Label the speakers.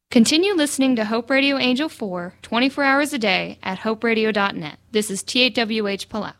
Speaker 1: Continue listening to Hope Radio Angel 4 24 hours a day at hoperadio.net. This is THWH Palau.